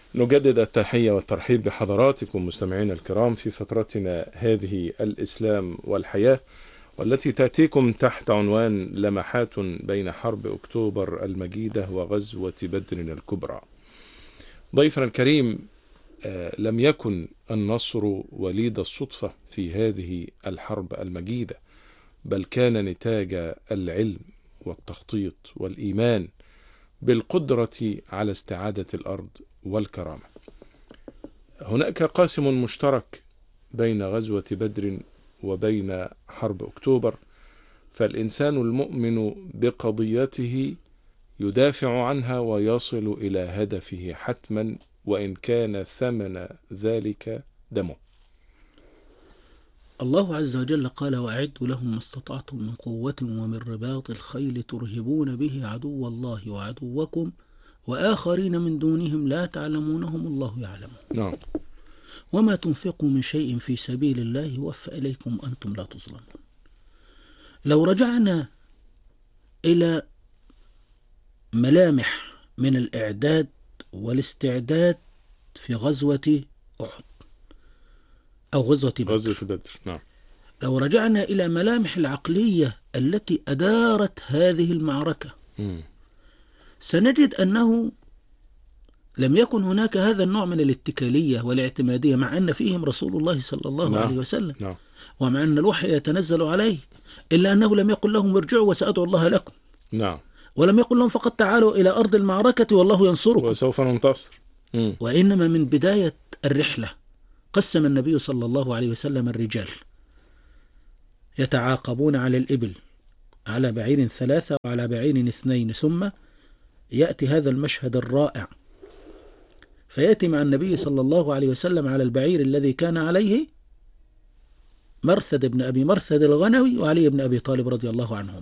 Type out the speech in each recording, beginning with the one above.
نجدد التحية والترحيب بحضراتكم مستمعينا الكرام في فترتنا هذه الإسلام والحياة، والتي تأتيكم تحت عنوان لمحات بين حرب أكتوبر المجيدة وغزوة بدر الكبرى. ضيفنا الكريم، لم يكن النصر وليد الصدفة في هذه الحرب المجيدة، بل كان نتاج العلم والتخطيط والإيمان بالقدرة على استعادة الأرض والكرامة. هناك قاسم مشترك بين غزوة بدر وبين حرب أكتوبر، فالإنسان المؤمن بقضيته يدافع عنها ويصل إلى هدفه حتما، وإن كان ثمن ذلك دمه. الله عز وجل قال: وأعدوا لهم ما استطعتم من قوة ومن رباط الخيل ترهبون به عدو الله وعدوكم وآخرين من دونهم لا تعلمونهم الله يعلم. نعم. وما تنفقوا من شيء في سبيل الله يوفى إليكم أنتم لا تظلمون. لو رجعنا إلى ملامح من الإعداد والاستعداد في غزوة أحد أو غزوة بدر. نعم. لو رجعنا إلى ملامح العقلية التي أدارت هذه المعركة سنجد أنه لم يكن هناك هذا النوع من الاتكالية والاعتمادية، مع أن فيهم رسول الله صلى الله عليه وسلم، ومع أن الوحي يتنزل عليه، إلا أنه لم يقل لهم ارجعوا وسأدعو الله لكم. نعم. ولم يقل لهم فقط تعالوا إلى أرض المعركة والله ينصركم وسوف ننتصر. وإنما من بداية الرحلة قسم النبي صلى الله عليه وسلم الرجال يتعاقبون على الإبل، على بعير 3 وعلى بعير 2، ثم يأتي هذا المشهد الرائع فيأتي مع النبي صلى الله عليه وسلم على البعير الذي كان عليه مرثد بن أبي مرثد الغنوي وعلي بن أبي طالب رضي الله عنهم.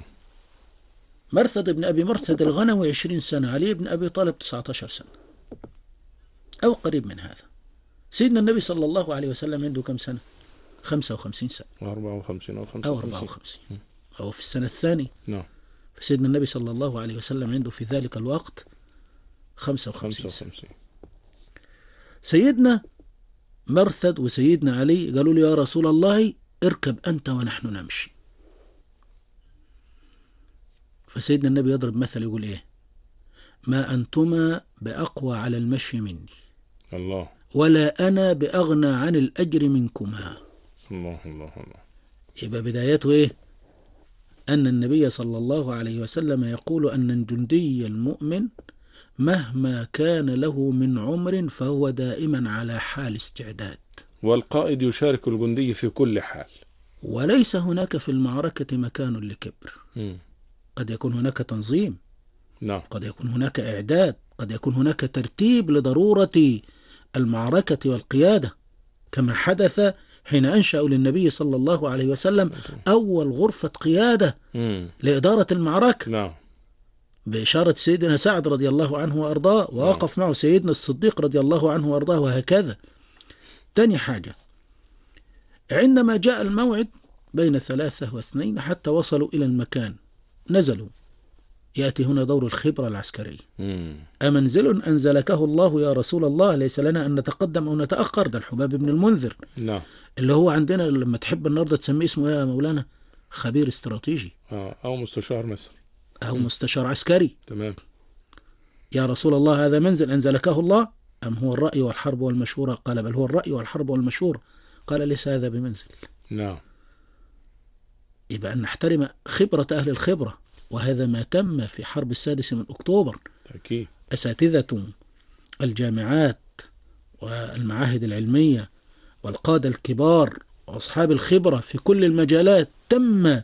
مرثد بن أبي مرثد الغنوي 20 سنة، علي بن أبي طالب 19 سنة أو قريب من هذا. سيدنا النبي صلى الله عليه وسلم عنده كم سنة؟ 55 سنة 54 أو 55 أو 54 أو في السنة الثانية. نعم. فسيدنا النبي صلى الله عليه وسلم عنده في ذلك الوقت 55 سنة. سيدنا مرثد وسيدنا علي قالوا له: يا رسول الله اركب أنت ونحن نمشي. فسيدنا النبي يضرب مثل يقول إيه؟ ما أنتما بأقوى على المشي مني، الله، ولا أنا بأغنى عن الأجر منكما. الله الله الله. يبقى بدايته إيه؟ أن النبي صلى الله عليه وسلم يقول أن الجندي المؤمن مهما كان له من عمر فهو دائما على حال استعداد، والقائد يشارك الجندي في كل حال، وليس هناك في المعركة مكان لكبر. قد يكون هناك تنظيم، نعم، قد يكون هناك إعداد، قد يكون هناك ترتيب لضرورة المعركة والقيادة، كما حدث حين أنشأوا للنبي صلى الله عليه وسلم أول غرفة قيادة لإدارة المعركة، نعم، بإشارة سيدنا سعد رضي الله عنه وأرضاه، ووقف معه سيدنا الصديق رضي الله عنه وأرضاه، وهكذا. تاني حاجة، عندما جاء الموعد بين 3 و2 حتى وصلوا إلى المكان نزلوا، يأتي هنا دور الخبرة العسكرية. أمنزل أنزلكه الله يا رسول الله؟ ليس لنا أن نتقدم أو نتأخر. ده الحباب بن المنذر، نعم، اللي هو عندنا لما تحب النهارده تسميه اسمه يا مولانا خبير استراتيجي، أو مستشار مثلا، أو مستشار عسكري. تمام. يا رسول الله هذا منزل أنزلكه الله أم هو الرأي والحرب والمشورة؟ قال بل هو الرأي والحرب والمشورة. قال ليس هذا بمنزل. نعم. يبقى أن نحترم خبرة أهل الخبرة، وهذا ما تم في حرب 6 من أكتوبر. أكيد. أساتذة الجامعات والمعاهد العلمية والقادة الكبار وأصحاب الخبرة في كل المجالات تم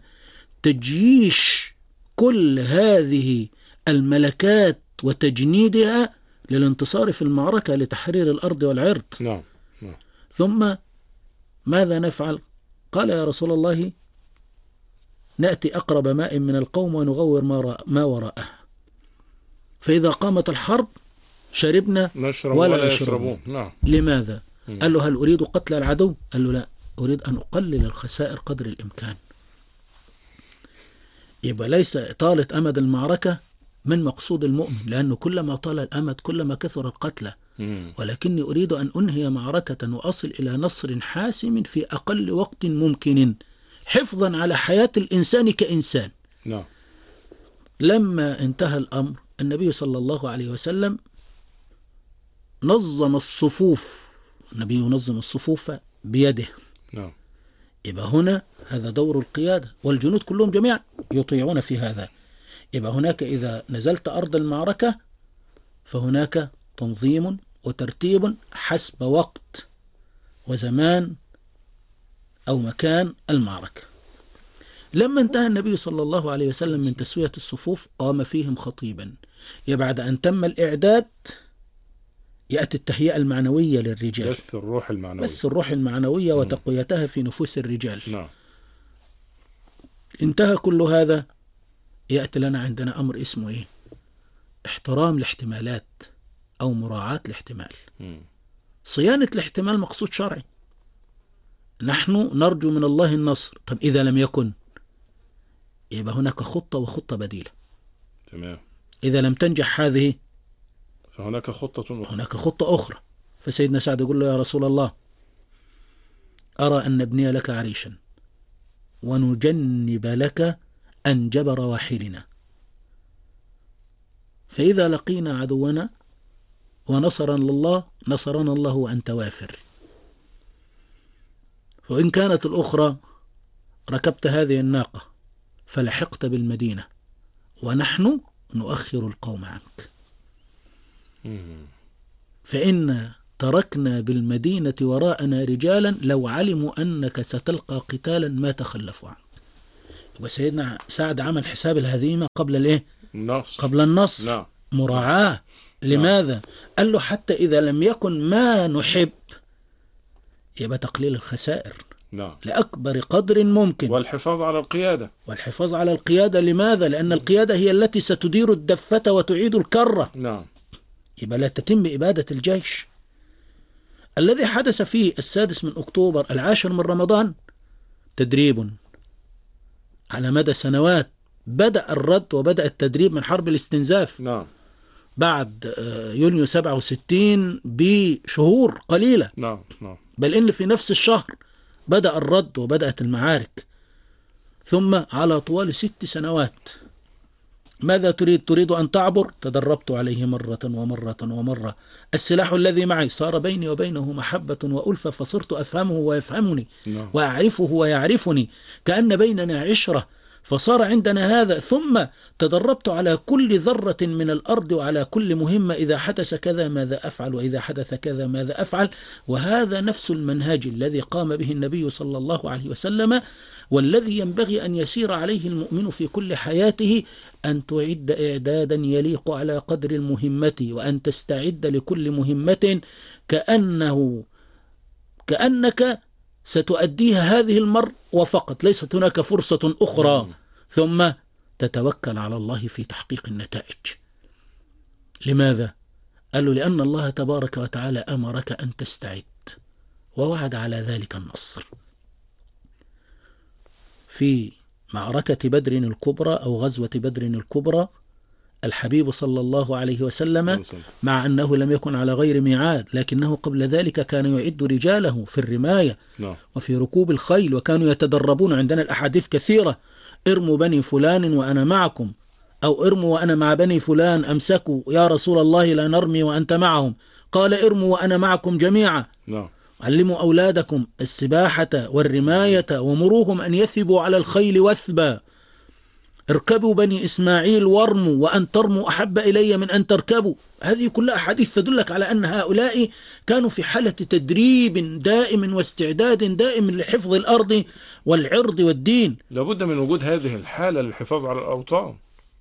تجييش كل هذه الملكات وتجنيدها للانتصار في المعركة لتحرير الأرض والعرض. نعم. نعم. ثم ماذا نفعل؟ قال يا رسول الله نأتي أقرب ماء من القوم ونغور ما وراءه، فإذا قامت الحرب شربنا ولا يشربون. نعم. لماذا؟ قال له هل أريد قتل العدو؟ قال له لا، أريد أن أقلل الخسائر قدر الإمكان. يبقى ليس إطالة أمد المعركة من مقصود المؤمن، لأنه كلما طال الأمد كلما كثر القتلى ولكني أريد أن أنهي معركة وأصل إلى نصر حاسم في أقل وقت ممكن، حفظا على حياة الإنسان كإنسان. نعم. لما انتهى الأمر النبي صلى الله عليه وسلم نظم الصفوف، النبي ينظم الصفوف بيده. نعم. يبقى هنا هذا دور القيادة، والجنود كلهم جميعا يطيعون في هذا. يبقى هناك إذا نزلت أرض المعركة فهناك تنظيم وترتيب حسب وقت وزمان أو مكان المعركة. لما انتهى النبي صلى الله عليه وسلم من تسوية الصفوف قام فيهم خطيبا. بعد أن تم الإعداد يأتي التهيئة المعنوية للرجال، بث الروح المعنوية، بث الروح المعنوية وتقويتها في نفوس الرجال. نعم. انتهى كل هذا، يأتي لنا عندنا أمر اسمه إيه؟ احترام الاحتمالات أو مراعاة الاحتمال. صيانة الاحتمال مقصود شرعي، نحن نرجو من الله النصر. طب إذا لم يكن يبقى هناك خطة وخطة بديلة. تمام. إذا لم تنجح هذه فهناك خطة أخرى. هناك خطة أخرى. فسيدنا سعد يقول له يا رسول الله أرى أن نبني لك عريشا ونجنب لك أنجب رواحلنا، فإذا لقينا عدونا ونصرنا الله وأنت وافر، وإن كانت الأخرى ركبت هذه الناقة فلحقت بالمدينة ونحن نؤخر القوم عنك، فإن تركنا بالمدينة وراءنا رجالا لو علموا أنك ستلقى قتالا ما تخلفوا عنك. وسيدنا سعد عمل حساب الهزيمة قبل الإيه؟ قبل النصر. نعم. مراعاة. لماذا؟ نعم. قال له حتى إذا لم يكن ما نحب يبقى تقليل الخسائر. نعم. لأكبر قدر ممكن، والحفاظ على القيادة. والحفاظ على القيادة. لماذا؟ لأن القيادة هي التي ستدير الدفة وتعيد الكرة. نعم. يبقى لا تتم إبادة الجيش. الذي حدث في 6 أكتوبر 10 من رمضان تدريب على مدى سنوات. بدأ الرد وبدأ التدريب من حرب الاستنزاف. نعم. بعد يونيو 67 بشهور قليلة. نعم. نعم. بل إن في نفس الشهر بدأ الرد وبدأت المعارك. ثم على طوال 6 سنوات ماذا تريد؟ تريد أن تعبر؟ تدربت عليه مرة ومرة ومرة. السلاح الذي معي صار بيني وبينه محبة وألفة، فصرت أفهمه ويفهمني. نعم. وأعرفه ويعرفني، كأن بيننا عشرة، فصار عندنا هذا. ثم تدربت على كل ذرة من الأرض وعلى كل مهمة، إذا حدث كذا ماذا أفعل، وإذا حدث كذا ماذا أفعل. وهذا نفس المنهج الذي قام به النبي صلى الله عليه وسلم، والذي ينبغي أن يسير عليه المؤمن في كل حياته، أن تعد إعدادا يليق على قدر المهمة، وأن تستعد لكل مهمة كأنك ستؤديها هذه المرة وفقط، ليست هناك فرصة أخرى. ثم تتوكل على الله في تحقيق النتائج. لماذا؟ قالوا لأن الله تبارك وتعالى أمرك أن تستعد ووعد على ذلك النصر. في معركة بدر الكبرى أو غزوة بدر الكبرى الحبيب صلى الله عليه وسلم مع أنه لم يكن على غير ميعاد، لكنه قبل ذلك كان يعد رجاله في الرماية وفي ركوب الخيل، وكانوا يتدربون. عندنا الأحاديث كثيرة: ارموا بني فلان وأنا معكم، أو ارموا وأنا مع بني فلان أمسكوا يا رسول الله لا نرمي وأنت معهم، قال ارموا وأنا معكم جميعا. علموا أولادكم السباحة والرماية ومروهم أن يثبوا على الخيل وثبا، اركبوا بني إسماعيل وارموا وأن ترموا أحب إلي من أن تركبوا. هذه كلها أحاديث تدلك على أن هؤلاء كانوا في حالة تدريب دائم واستعداد دائم لحفظ الأرض والعرض والدين. لابد من وجود هذه الحالة للحفاظ على الأوطان.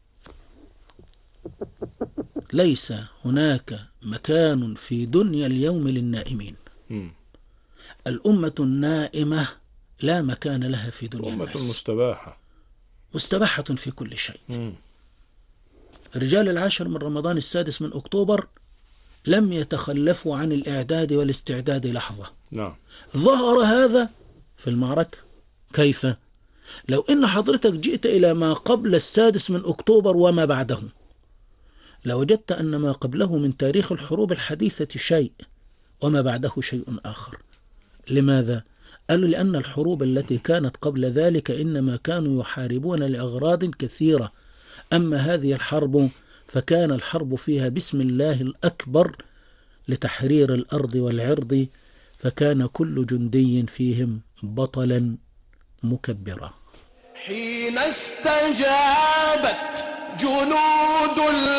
ليس هناك مكان في دنيا اليوم للنائمين. الأمة النائمة لا مكان لها في دنيا الناس. أمة مستباحة في كل شيء. رجال 10 من رمضان 6 من أكتوبر لم يتخلفوا عن الإعداد والاستعداد لحظة. ظهر هذا في المعركة. كيف؟ لو إن حضرتك جئت إلى ما قبل 6 من أكتوبر وما بعده لوجدت أن ما قبله من تاريخ الحروب الحديثة شيء وما بعده شيء آخر. لماذا؟ قالوا لأن الحروب التي كانت قبل ذلك إنما كانوا يحاربون لأغراض كثيرة، أما هذه الحرب فكان الحرب فيها بسم الله الأكبر لتحرير الأرض والعرض، فكان كل جندي فيهم بطلا مكبرا. حين استجابت جنود